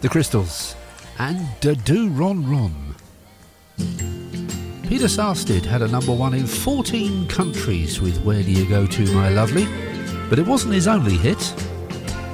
The Crystals and Do Ron Ron. Peter Sarsted had a number one in 14 countries with Where Do You Go To My Lovely, but it wasn't his only hit.